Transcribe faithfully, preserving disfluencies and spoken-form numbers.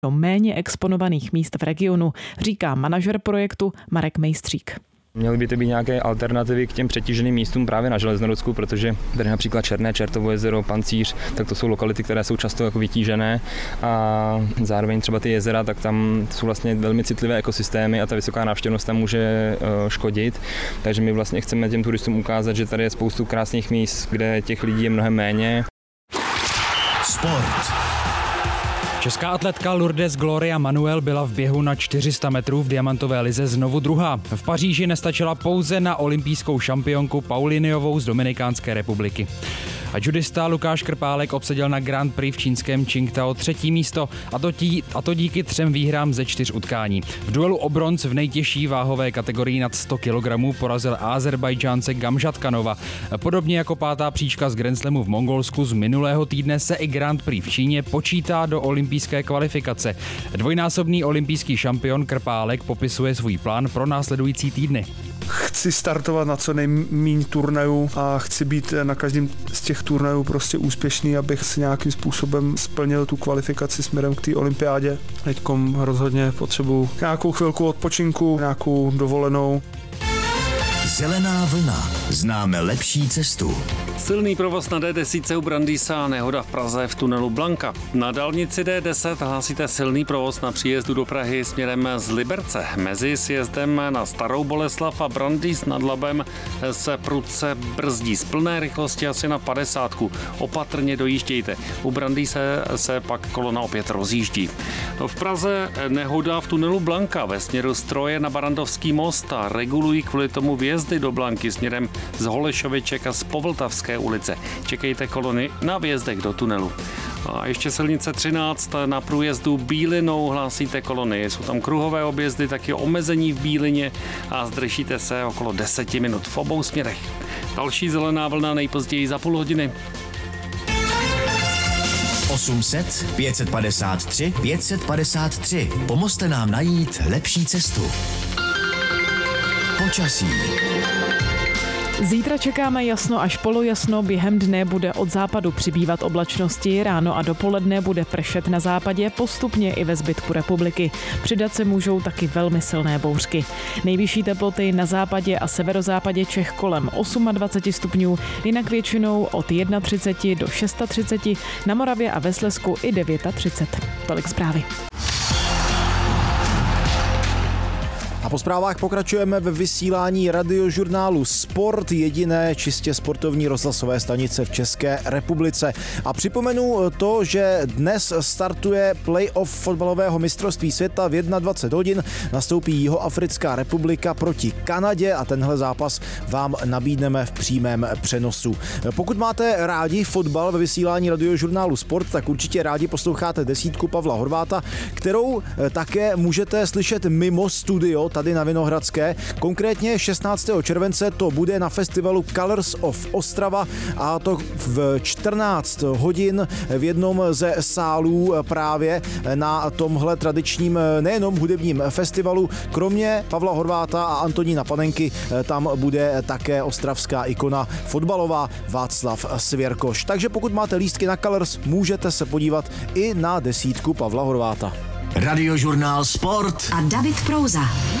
do méně exponovaných míst v regionu, říká manažer projektu Marek Mejstřík. Měly by to být nějaké alternativy k těm přetíženým místům právě na Železnorudsku, protože tady například Černé Čertovo jezero, Pancíř, tak to jsou lokality, které jsou často jako vytížené a zároveň třeba ty jezera, tak tam jsou vlastně velmi citlivé ekosystémy a ta vysoká návštěvnost tam může škodit. Takže my vlastně chceme těm turistům ukázat, že tady je spoustu krásných míst, kde těch lidí je mnohem méně. Sport. Česká atletka Lourdes Gloria Manuel byla v běhu na čtyři sta metrů v diamantové lize znovu druhá. V Paříži nestačila pouze na olympijskou šampionku Pauliniovou z Dominikánské republiky. A judista Lukáš Krpálek obsadil na Grand Prix v čínském Qingdao třetí místo, a to, tí, a to díky třem výhrám ze čtyř utkání. V duelu o bronz v nejtěžší váhové kategorii nad sto kilogramů porazil Ázerbájdžánce Gamžatkanova. Podobně jako pátá příčka z Grand Slamu v Mongolsku z minulého týdne se i Grand Prix v Číně počítá do olympijské kvalifikace. Dvojnásobný olympijský šampion Krpálek popisuje svůj plán pro následující týdny. Chci startovat na co nejméně turnajů a chci být na každém z těch turnajů prostě úspěšný, abych si nějakým způsobem splnil tu kvalifikaci směrem k té olympiádě. Teďkom rozhodně potřebuji nějakou chvilku odpočinku, nějakou dovolenou. Zelená vlna. Známe lepší cestu. Silný provoz na D deset u Brandýsa, nehoda v Praze v tunelu Blanka. Na dálnici D deset hlásíte silný provoz na příjezdu do Prahy směrem z Liberce. Mezi sjezdem na Starou Boleslav a Brandýs nad Labem se prudce brzdí z plné rychlosti asi na padesátku. Opatrně dojíždějte. U Brandýse se pak kolona opět rozjíždí. V Praze nehoda v tunelu Blanka ve směru Stroje na Barandovský most a regulují kvůli tomu vjezdy do Blanky směrem z Holešoviček a z Povltavské ulice. Čekejte kolony na vjezdech do tunelu. A ještě silnice třináct na průjezdu Bílinou hlásíte kolony. Jsou tam kruhové objezdy, taky omezení v Bílině a zdržíte se okolo deset minut v obou směrech. Další zelená vlna nejpozději za půl hodiny. osm set, pět padesát tři, pět padesát tři. Pomozte nám najít lepší cestu. Počasí. Zítra čekáme jasno až polojasno, během dne bude od západu přibývat oblačnosti, ráno a dopoledne bude pršet na západě, postupně i ve zbytku republiky. Přidat se můžou taky velmi silné bouřky. Nejvyšší teploty na západě a severozápadě Čech kolem dvacet osm stupňů, jinak většinou od třicet jedna do třicet šest, na Moravě a ve Slezsku i třicet devět. Tolik zprávy. A po zprávách pokračujeme ve vysílání radiožurnálu Sport, jediné čistě sportovní rozhlasové stanice v České republice. A připomenu to, že dnes startuje playoff fotbalového mistrovství světa v dvacet jedna hodin. Nastoupí Jihoafrická republika proti Kanadě a tenhle zápas vám nabídneme v přímém přenosu. Pokud máte rádi fotbal ve vysílání radiožurnálu Sport, tak určitě rádi posloucháte desítku Pavla Horváta, kterou také můžete slyšet mimo studio tady na Vinohradské. Konkrétně šestnáctého července to bude na festivalu Colors of Ostrava a to v čtrnáct hodin v jednom ze sálů právě na tomhle tradičním nejenom hudebním festivalu. Kromě Pavla Horváta a Antonína Panenky tam bude také ostravská ikona fotbalová Václav Svěrkoš. Takže pokud máte lístky na Colors, můžete se podívat i na desítku Pavla Horváta. Radiožurnál Sport a David Prouza.